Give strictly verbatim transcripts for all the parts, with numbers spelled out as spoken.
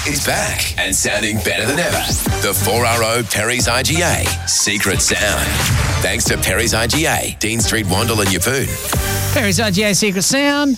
is back and sounding better than ever. The four R O Perry's I G A Secret Sound. Thanks to Perry's I G A, Dean Street, Wandle and Yeppoon. Perry's I G A Secret Sound.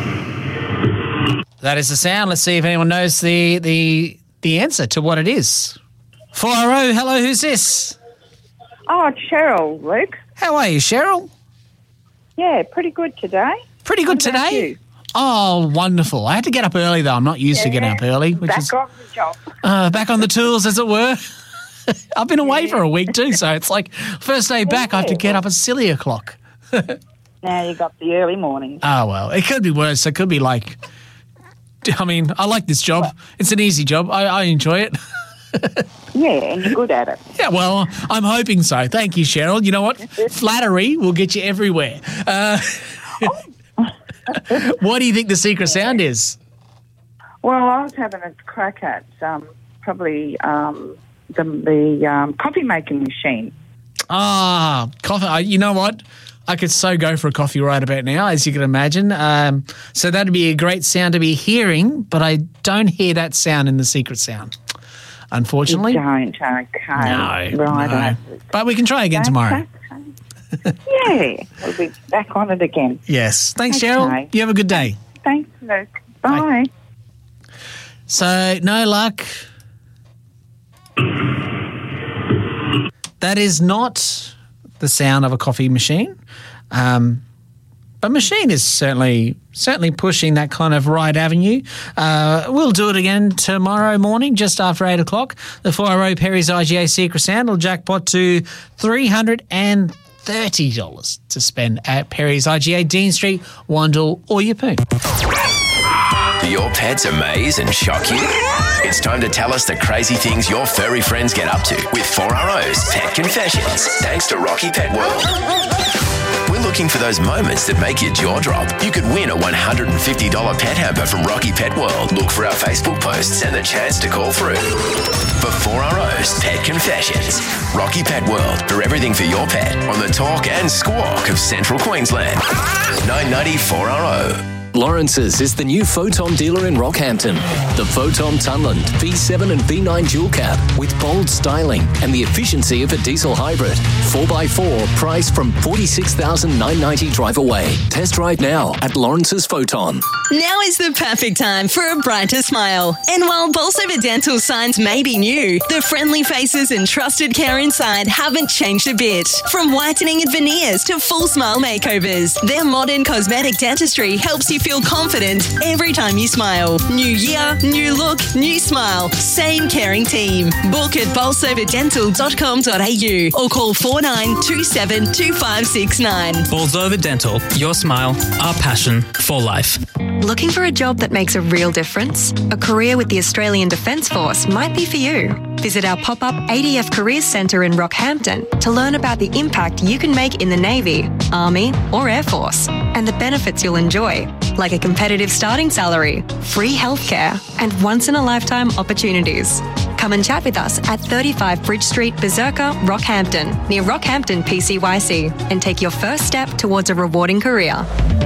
That is the sound. Let's see if anyone knows the the the answer to what it is. four R O, hello, who's this? Oh, it's Cheryl, Luke. How are you, Cheryl? Yeah, pretty good today. Pretty good What about today? you? Oh, wonderful. I had to get up early, though. I'm not used to getting up early. Which Back is on the job. uh, back on the tools, as it were. I've been away for a week too, so it's like first day back, I have to get up at silly o'clock. Now you got the early morning. Oh, well, it could be worse. It could be like, I mean, I like this job. It's an easy job. I, I enjoy it. Yeah, and you're good at it. Yeah, well, I'm hoping so. Thank you, Cheryl. You know what? Flattery will get you everywhere. Uh, what do you think the secret sound is? Well, I was having a crack at um, probably um, the, the um, coffee making machine. Ah, coffee. You know what? I could so go for a coffee right about now, as you can imagine. Um, so that'd be a great sound to be hearing, but I don't hear that sound in the secret sound, unfortunately. You don't, okay. No, right. no. But we can try again tomorrow. Yeah, we'll be back on it again. Yes. Thanks, Okay. Cheryl. You have a good day. Thanks, Luke. Bye. So, no luck. That is not the sound of a coffee machine. Um, but machine is certainly certainly pushing that kind of right avenue. Uh, we'll do it again tomorrow morning, just after eight o'clock. The four R O Perry's I G A Secret Sound will jackpot to three hundred thirty dollars to spend at Perry's I G A, Dean Street, Wandle or Yeppoon. Do your pets amaze and shock you? It's time to tell us the crazy things your furry friends get up to with four R O's Pet Confessions, thanks to Rocky Pet World. We're looking for those moments that make your jaw drop. You could win a one hundred fifty dollars pet hamper from Rocky Pet World. Look for our Facebook posts and the chance to call through. For four R O's Pet Confessions, Rocky Pet World, for everything for your pet on the talk and squawk of Central Queensland. nine ninety four R O. Lawrence's is the new Photon dealer in Rockhampton. The Photon Tunland V seven and V nine dual cab with bold styling and the efficiency of a diesel hybrid. four by four, priced from forty-six thousand nine hundred ninety dollars drive away. Test drive now at Lawrence's Photon. Now is the perfect time for a brighter smile. And while Bolsover Dental signs may be new, the friendly faces and trusted care inside haven't changed a bit. From whitening and veneers to full smile makeovers, their modern cosmetic dentistry helps you feel confident every time you smile. New year, new look, new smile. Same caring team. Book at bolsover dental dot com dot a u or call four nine two seven two five six nine. Bolsover Dental, your smile, our passion for life. Looking for a job that makes a real difference? A career with the Australian Defence Force might be for you. Visit our pop-up A D F Careers Centre in Rockhampton to learn about the impact you can make in the Navy, Army or Air Force and the benefits you'll enjoy, like a competitive starting salary, free healthcare and once-in-a-lifetime opportunities. Come and chat with us at thirty-five Bridge Street, Berserker, Rockhampton, near Rockhampton P C Y C, and take your first step towards a rewarding career.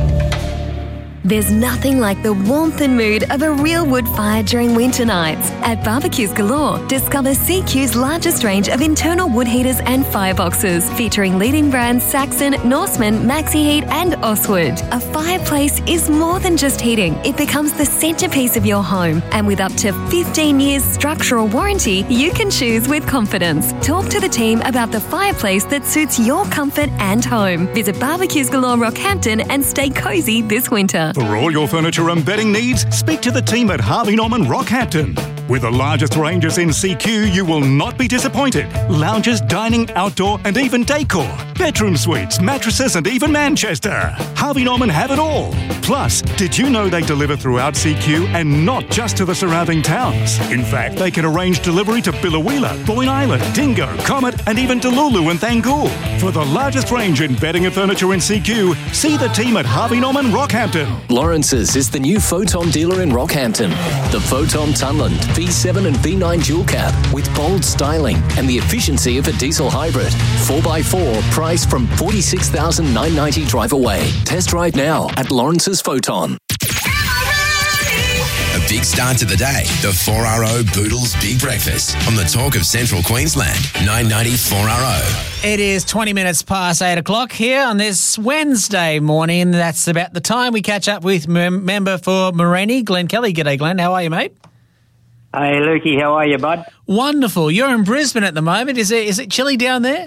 There's nothing like the warmth and mood of a real wood fire during winter nights. At Barbecues Galore, discover C Q's largest range of internal wood heaters and fireboxes, featuring leading brands Saxon, Norseman, Maxi Heat and Oswood. A fireplace is more than just heating. It becomes the centerpiece of your home. And with up to fifteen years structural warranty, you can choose with confidence. Talk to the team about the fireplace that suits your comfort and home. Visit Barbecues Galore Rockhampton and stay cozy this winter. For all your furniture and bedding needs, speak to the team at Harvey Norman Rockhampton. With the largest ranges in C Q, you will not be disappointed. Lounges, dining, outdoor and even decor. Bedroom suites, mattresses and even Manchester. Harvey Norman have it all. Plus, did you know they deliver throughout C Q and not just to the surrounding towns? In fact, they can arrange delivery to Billawheeler, Boyne Island, Dingo, Comet and even Delulu and Thangool. For the largest range in bedding and furniture in C Q, see the team at Harvey Norman Rockhampton. Lawrence's is the new Photon dealer in Rockhampton. The Photon Tunland V seven and V nine dual cab with bold styling and the efficiency of a diesel hybrid. four by four, priced from forty-six thousand nine hundred ninety dollars drive away. Test drive now at Lawrence's Photon. A big start to the day. The four R O Boodles Big Breakfast on the talk of Central Queensland, nine ninety four R O. It is twenty minutes past eight o'clock here on this Wednesday morning. That's about the time we catch up with mem- member for Morini, Glenn Kelly. G'day, Glenn. How are you, mate? Hey, Lukey. How are you, bud? Wonderful. You're in Brisbane at the moment. Is it is it chilly down there?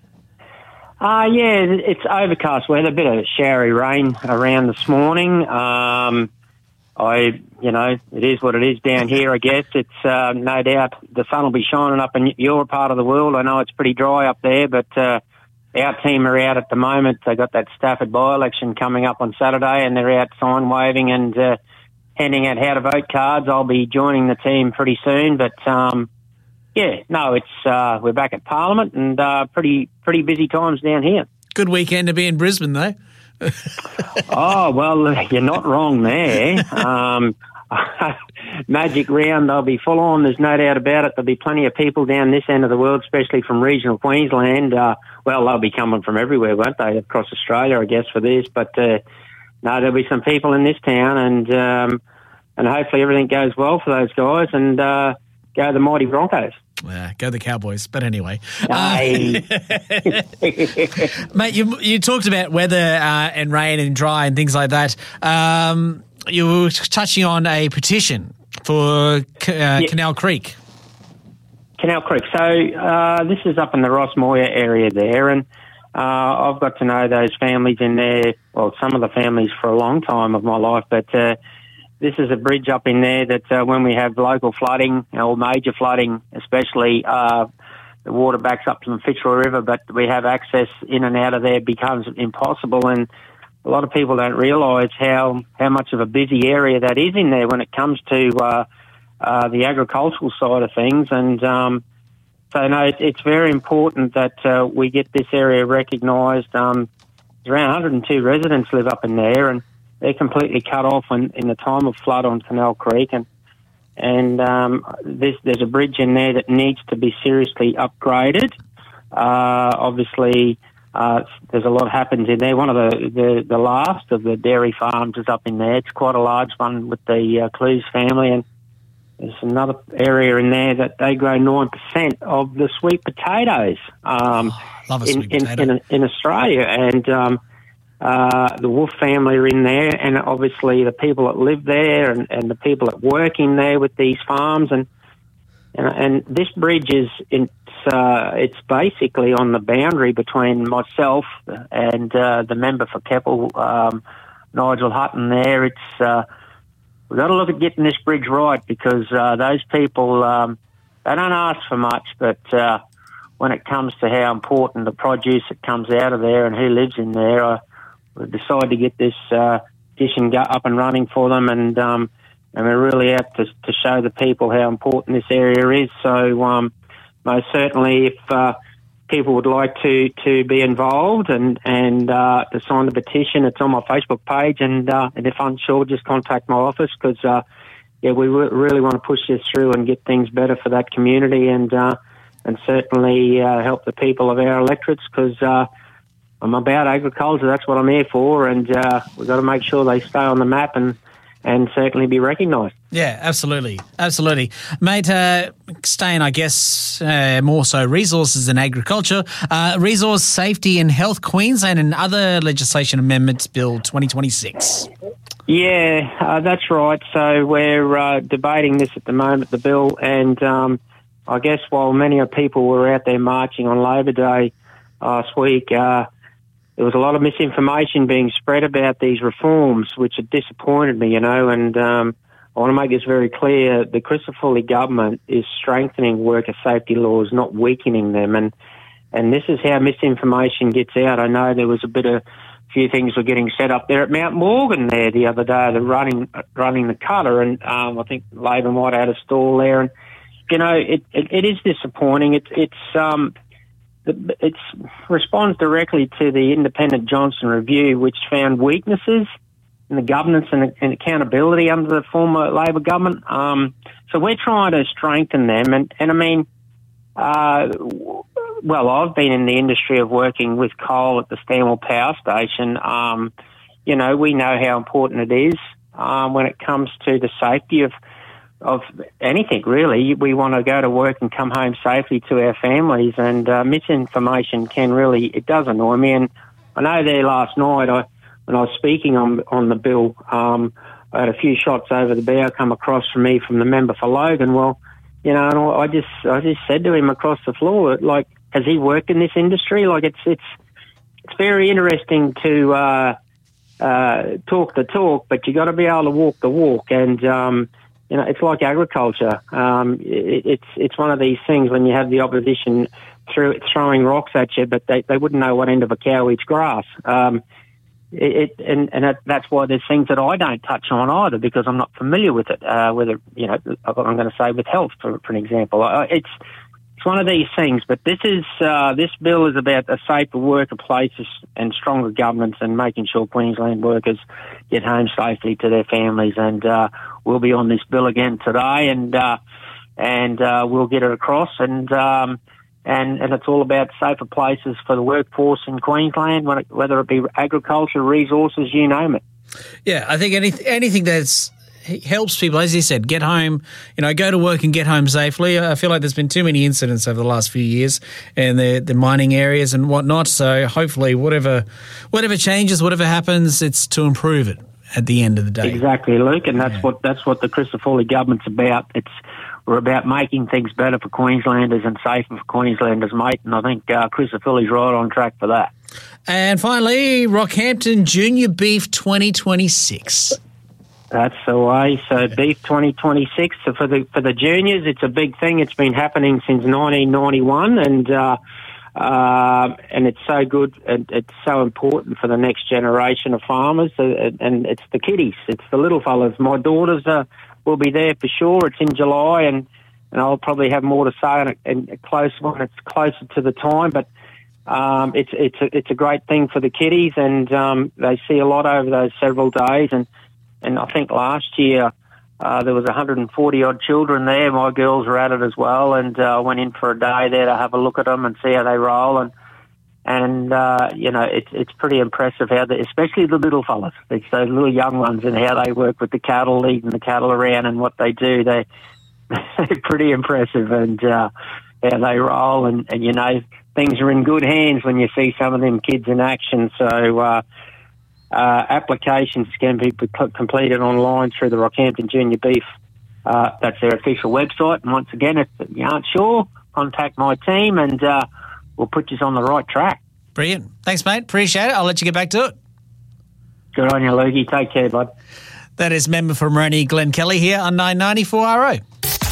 Uh, yeah, it's overcast weather, a bit of showery rain around this morning. Um, I, you know, it is what it is down here, I guess. It's uh, no doubt the sun will be shining up in your part of the world. I know it's pretty dry up there, but uh, our team are out at the moment. They got that Stafford by-election coming up on Saturday, and they're out sign waving and uh, handing out how to vote cards. I'll be joining the team pretty soon, but um, yeah, no, it's uh, we're back at Parliament and uh, pretty pretty busy times down here. Good weekend to be in Brisbane, though. Oh, well, you're not wrong there. Um, Magic Round, they'll be full on, there's no doubt about it. There'll be plenty of people down this end of the world, especially from regional Queensland. Uh, well, they'll be coming from everywhere, won't they, across Australia, I guess, for this. But uh, no, there'll be some people in this town, and um, and hopefully everything goes well for those guys, and uh, go the mighty Broncos. Yeah, go the Cowboys. But anyway. Hey. Uh, mate, you you talked about weather uh, and rain and dry and things like that. Um, you were touching on a petition for uh, yeah. Canal Creek. Canal Creek. So uh, this is up in the Ross Moir area there, and uh, I've got to know those families in there, well, some of the families for a long time of my life, but uh, this is a bridge up in there that uh, when we have local flooding or major flooding, especially uh, the water backs up to the Fitzroy River, but we have access in and out of there becomes impossible. And a lot of people don't realise how, how much of a busy area that is in there when it comes to uh, uh, the agricultural side of things. And um, so, no, it, it's very important that uh, we get this area recognised. Um, around one hundred two residents live up in there, and they're completely cut off in, in the time of flood on Canal Creek, and and um, there's, there's a bridge in there that needs to be seriously upgraded. Uh, obviously, uh, there's a lot happens in there. One of the, the, the last of the dairy farms is up in there. It's quite a large one with the uh, Clues family, and there's another area in there that they grow nine percent of the sweet potatoes um, oh, love a in, sweet potato. in, in, in Australia, and um, Uh, the Wolf family are in there, and obviously the people that live there and, and the people that work in there with these farms. And and, and this bridge is it's, uh, it's basically on the boundary between myself and uh, the member for Keppel, um, Nigel Hutton there. It's uh, we've got to look at getting this bridge right, because uh, those people, um, they don't ask for much, but uh, when it comes to how important the produce that comes out of there and who lives in there, uh, we've decided to get this uh, petition up and running for them, and um, and we're really out to, to show the people how important this area is. So um, most certainly, if uh, people would like to, to be involved and and uh, to sign the petition, it's on my Facebook page, and uh, and if unsure, just contact my office, because uh, yeah, we re- really want to push this through and get things better for that community, and uh, and certainly uh, help the people of our electorates, because Uh, I'm about agriculture. That's what I'm here for, and uh, we've got to make sure they stay on the map and, and certainly be recognised. Yeah, absolutely, absolutely, mate. Uh, staying, I guess, uh, more so resources and agriculture, uh, Resource Safety and Health Queensland and other legislation amendments Bill twenty twenty-six. Yeah, uh, that's right. So we're uh, debating this at the moment, the bill, and um, I guess while many of people were out there marching on Labor Day last week, uh, there was a lot of misinformation being spread about these reforms, which had disappointed me, you know, and um, I want to make this very clear. The Christopher government is strengthening worker safety laws, not weakening them, and and this is how misinformation gets out. I know there was a bit of, a few things were getting set up there at Mount Morgan there the other day, the running running the cutter, and um, I think Labor might have had a stall there, and, you know, it, it, it is disappointing. It, it's... Um, It responds directly to the independent Johnson Review, which found weaknesses in the governance and, and accountability under the former Labor government. Um, so we're trying to strengthen them. And, and I mean, uh, well, I've been in the industry of working with coal at the Stanwell Power Station. Um, you know, we know how important it is um, when it comes to the safety of of anything, really. We want to go to work and come home safely to our families, and uh, misinformation can really, it does annoy me. And I know there last night, I, when I was speaking on on the bill, um, I had a few shots over the bow come across from me from the member for Logan. Well, you know, and I just I just said to him across the floor, like, has he worked in this industry? Like, it's it's it's very interesting to uh, uh, talk the talk, but you got to be able to walk the walk. And um, you know, it's like agriculture. Um, it, it's it's one of these things when you have the opposition through, throwing rocks at you, but they, they wouldn't know what end of a cow eats grass. Um, it, it and and that, that's why there's things that I don't touch on either, because I'm not familiar with it. Uh, whether you know, I'm going to say with health, for, for an example, uh, it's it's one of these things. But this is uh, this bill is about a safer workplaces and stronger governance and making sure Queensland workers get home safely to their families. And uh, we'll be on this bill again today, and uh, and uh, we'll get it across. And um, And, and it's all about safer places for the workforce in Queensland, whether it be agriculture, resources, you name it. Yeah, I think any, anything that's helps people, as you said, get home, you know, go to work and get home safely. I feel like there's been too many incidents over the last few years in the, the mining areas and whatnot. So hopefully whatever whatever changes, whatever happens, it's to improve it at the end of the day. Exactly, Luke, and that's yeah. what that's what the Christoforli government's about. It's We're about making things better for Queenslanders and safer for Queenslanders, mate, and I think uh, Christofoli's right on track for that. And finally, Rockhampton Junior Beef twenty twenty-six. That's the way. So Beef twenty twenty-six. So for the for the juniors, it's a big thing. It's been happening since nineteen ninety-one, and uh, uh, and it's so good and it's so important for the next generation of farmers. Uh, and it's the kiddies, it's the little fellas. My daughters are. We'll be there for sure. It's in July, and, and I'll probably have more to say on it and close when it's closer to the time. But um, it's it's a, it's a great thing for the kiddies, and um, they see a lot over those several days. And and I think last year uh, there was one hundred forty odd children there. My girls were at it as well, and I uh, went in for a day there to have a look at them and see how they roll. And And, uh, you know, it's it's pretty impressive how, they, especially the little fellas, it's those little young ones, and how they work with the cattle, leading the cattle around and what they do. They, they're pretty impressive, and uh, how they roll. And, and, you know, things are in good hands when you see some of them kids in action. So uh, uh, applications can be completed online through the Rockhampton Junior Beef. Uh, that's their official website. And once again, if you aren't sure, contact my team, and uh, we'll put you on the right track. Brilliant. Thanks, mate. Appreciate it. I'll let you get back to it. Good on you, Lukey. Take care, bud. That is member for Moroney, Glenn Kelly, here on nine ninety-four R O.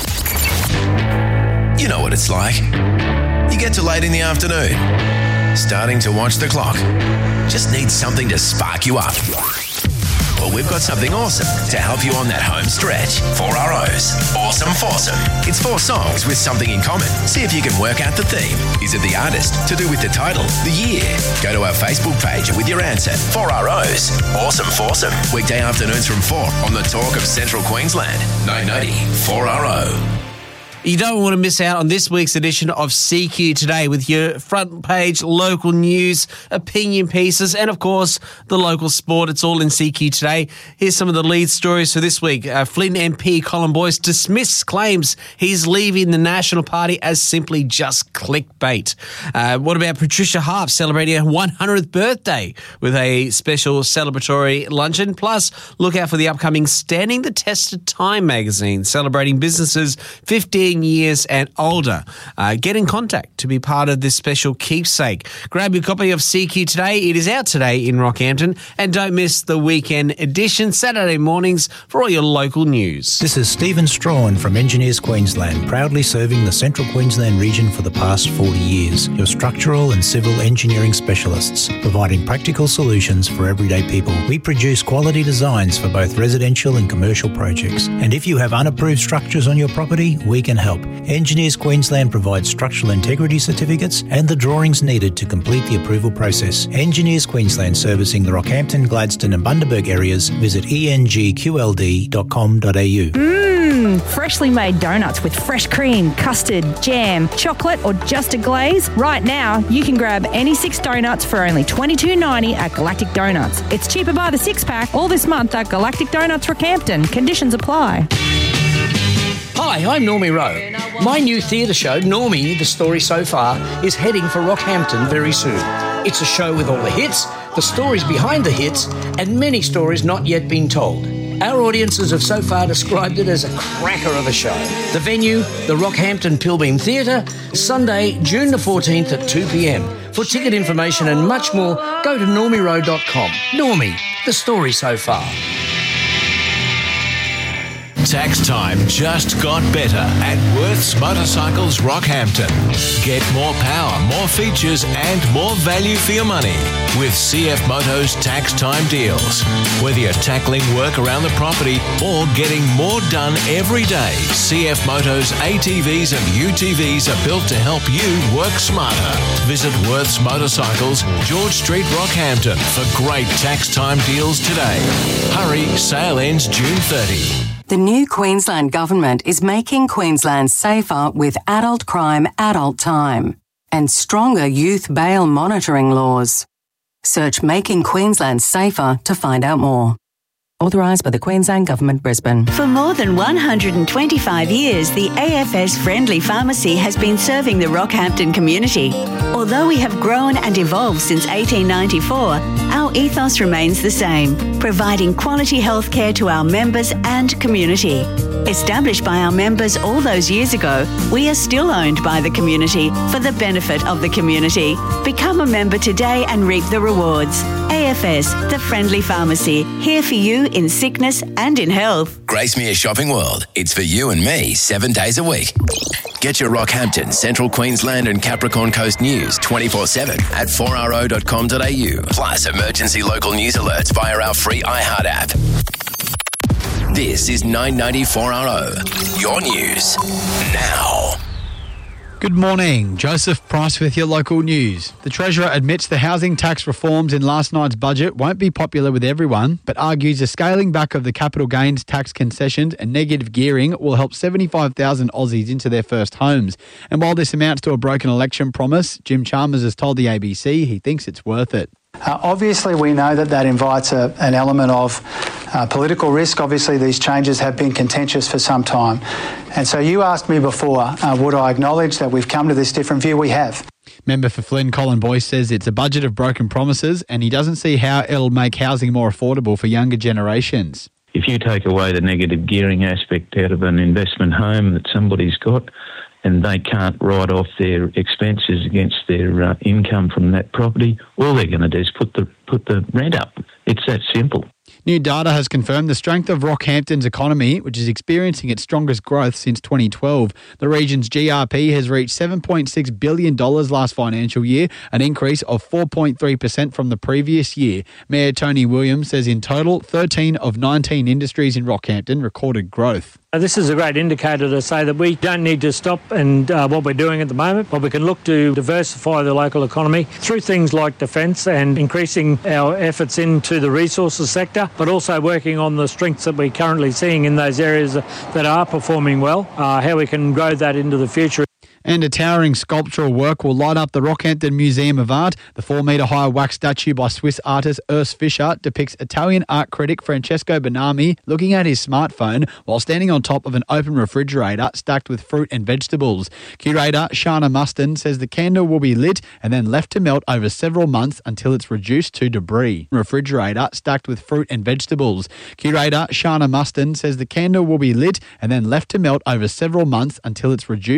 You know what it's like. You get to late in the afternoon, starting to watch the clock. Just need something to spark you up. Well, we've got something awesome to help you on that home stretch. Four R Os. Awesome Foursome. It's four songs with something in common. See if you can work out the theme. Is it the artist? To do with the title? The year? Go to our Facebook page with your answer. Four R Os. Awesome Foursome. Weekday afternoons from four on the Talk of Central Queensland. nine ninety four R O. You don't want to miss out on this week's edition of C Q Today with your front page local news, opinion pieces, and, of course, the local sport. It's all in C Q Today. Here's some of the lead stories for this week. Uh, Flynn M P Colin Boyce dismissed claims he's leaving the National Party as simply just clickbait. Uh, what about Patricia Harp celebrating her one hundredth birthday with a special celebratory luncheon? Plus, look out for the upcoming Standing the Test of Time magazine, celebrating businesses fifteen years and older. Uh, get in contact to be part of this special keepsake. Grab your copy of C Q Today. It is out today in Rockhampton, and don't miss the weekend edition, Saturday mornings, for all your local news. This is Stephen Strawn from Engineers Queensland, proudly serving the Central Queensland region for the past forty years. Your structural and civil engineering specialists, providing practical solutions for everyday people. We produce quality designs for both residential and commercial projects. And if you have unapproved structures on your property, we can help. Engineers Queensland provides structural integrity certificates and the drawings needed to complete the approval process. Engineers Queensland, servicing the Rockhampton, Gladstone and Bundaberg areas. Visit e n g q l d dot com dot a u. Mmm, freshly made donuts with fresh cream, custard, jam, chocolate or just a glaze? Right now, you can grab any six donuts for only twenty-two ninety at Galactic Donuts. It's cheaper by the six-pack all this month at Galactic Donuts Rockhampton. Conditions apply. Hi, I'm Normie Rowe. My new theatre show, Normie, The Story So Far, is heading for Rockhampton very soon. It's a show with all the hits, the stories behind the hits, and many stories not yet been told. Our audiences have so far described it as a cracker of a show. The venue, the Rockhampton Pilbeam Theatre, Sunday, June the fourteenth at two p.m. For ticket information and much more, go to normie rowe dot com. Normie, The Story So Far. Tax time just got better at Worth's Motorcycles Rockhampton. Get more power, more features and more value for your money with C F Moto's tax time deals. Whether you're tackling work around the property or getting more done every day, C F Moto's A T Vs and U T Vs are built to help you work smarter. Visit Worth's Motorcycles, George Street, Rockhampton for great tax time deals today. Hurry, sale ends June thirtieth. The new Queensland Government is making Queensland safer with adult crime adult time and stronger youth bail monitoring laws. Search Making Queensland Safer to find out more. Authorised by the Queensland Government, Brisbane. For more than one hundred twenty-five years, the A F S Friendly Pharmacy has been serving the Rockhampton community. Although we have grown and evolved since eighteen ninety-four, our ethos remains the same, providing quality healthcare to our members and community. Established by our members all those years ago, we are still owned by the community for the benefit of the community. Become a member today and reap the rewards. A F S, the Friendly Pharmacy, here for you in sickness and in health. Gracemere Shopping World. It's for you and me seven days a week. Get your Rockhampton, Central Queensland and Capricorn Coast news twenty-four seven at four r o dot com dot a u. Plus emergency local news alerts via our free iHeart app. This is nine ninety four R O. Your news now. Good morning. Joseph Price with your local news. The Treasurer admits the housing tax reforms in last night's budget won't be popular with everyone, but argues a scaling back of the capital gains tax concessions and negative gearing will help seventy-five thousand Aussies into their first homes. And while this amounts to a broken election promise, Jim Chalmers has told the A B C he thinks it's worth it. Uh, obviously, we know that that invites a, an element of uh, political risk. Obviously, these changes have been contentious for some time. And so you asked me before, uh, would I acknowledge that we've come to this different view? We have. Member for Flynn, Colin Boyce, says it's a budget of broken promises and he doesn't see how it'll make housing more affordable for younger generations. If you take away the negative gearing aspect out of an investment home that somebody's got, and they can't write off their expenses against their uh, income from that property, all they're going to do is put the put the rent up. It's that simple. New data has confirmed the strength of Rockhampton's economy, which is experiencing its strongest growth since twenty twelve. The region's G R P has reached seven point six billion dollars last financial year, an increase of four point three percent from the previous year. Mayor Tony Williams says in total, thirteen of nineteen industries in Rockhampton recorded growth. This is a great indicator to say that we don't need to stop and uh, what we're doing at the moment, but we can look to diversify the local economy through things like defence and increasing our efforts into the resources sector, but also working on the strengths that we're currently seeing in those areas that are performing well, uh, how we can grow that into the future. And a towering sculptural work will light up the Rockhampton Museum of Art. The four-metre-high wax statue by Swiss artist Urs Fischer depicts Italian art critic Francesco Benami looking at his smartphone while standing on top of an open refrigerator stacked with fruit and vegetables. Curator Shana Muston says the candle will be lit and then left to melt over several months until it's reduced to debris. Refrigerator stacked with fruit and vegetables. Curator Shana Muston says the candle will be lit and then left to melt over several months until it's reduced